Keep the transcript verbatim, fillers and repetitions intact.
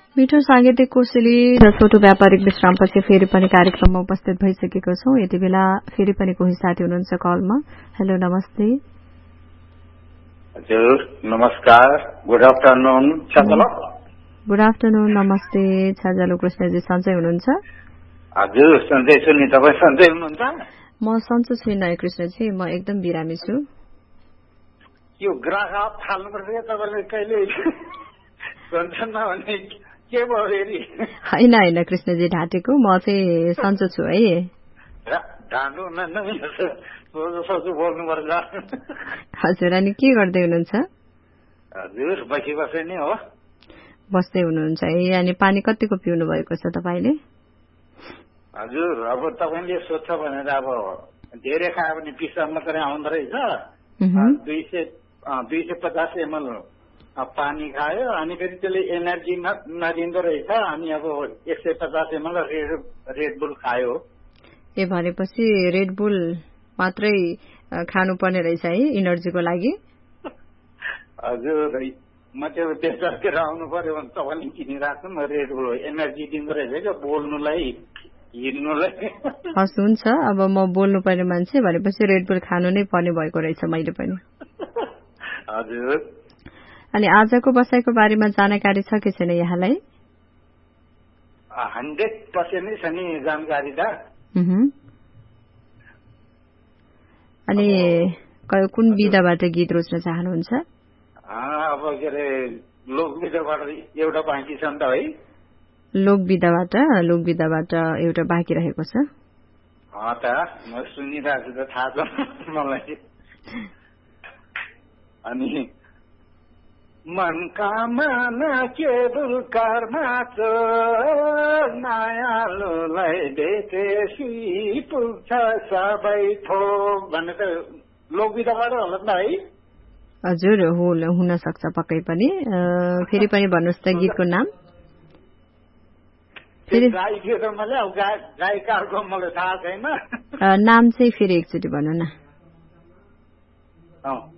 मिठो सांगीतिक कोसेली र छोटो व्यापारिक विश्रामपछि फेरि पनि कार्यक्रममा उपस्थित भइसकेको छौं। यति बेला फेरि पनि कोही साथी हुनुहुन्छ कलमा। हेलो, नमस्ते। हजुर, नमस्कार। Good afternoon. छाजालो। गुड आफ्टरनुन, नमस्ते। छाजालो कृष्णजी सन्चै हुनुहुन्छ? हजुर, सन्चै छु नि। तपाईँ सन्चै हुनुहुन्छ? म सन्चो छुइनँ कृष्णजी, म एकदम बिरामी छु। यो ग्राहक थाल्नुपर्छ तपाईँले कहिले सन्चो नभने के भयो फेरि? होइन होइन कृष्णजी, ढाँटेको म चाहिँ सन्चो छु है। ढाँटो सोझो सोझो बोल्नुपर्छ। हजुर, अनि के गर्दै हुनुहुन्छ? हजुर, बसी बसे नै हो। बस्दै हुनुहुन्छ है। अनि पानी कतिको पिउनु भएको छ तपाईँले? हजुर, अब तपाईँले सोध्छ भनेर अब धेरै खायो भने पिसाब मात्रै आउँदो रहेछ। दुई सय दुई सय पचास एमएल पानी खायो अनि फेरि त्यसले एनर्जी नदिँदो रहेछ। अनि अब एक सय पचास एमएल रेड रेडबुल खायो। ए भनेपछि रेडबुल मात्रै खानुपर्ने रहेछ है इनर्जीको लागि? हजुर, म त्यो बेचेर आउनु पर्यो भने तपाईँले किनिराख्नु न। रेडबुल एनर्जी दिँदो रहेछ क्या बोल्नुलाई, हिँड्नुलाई। हस्, हुन्छ। अब म बोल्नु पर्ने मान्छे भनेपछि रेडबुल खानु नै पर्ने भएको रहेछ मैले पनि। हजुर। अनि आजको बसाइको बारेमा जानकारी छ कि छैन यहाँलाई? हन्ड्रेड पर्सेन्ट नै छ नि जानकारी त। अनि कुन विधाबाट गीत रोज्न चाहनुहुन्छ? अब के अरे लोक विधाबाट एउटा बाँकी छ नि त है। लोक विधाबाट लोक विधाबाट एउटा बाँकी रहेको छ। त म सुनिरहेको छु त, थाहा छ मलाई। अनि मनका मन केवल कर्माच मायालुलाई बेचेसी पुग्छ सबै थोक भन्ने त लोकविधाबाट होला त है? हजुर, हुन सक्छ पक्कै पनि। फेरि पनि भन्नुहोस् त गीतको नाम। गाई थियो त मलाई, अब गायिकाको मलाई थाहा छैन। नाम चाहिँ फेरि एकचोटि भन्नु न।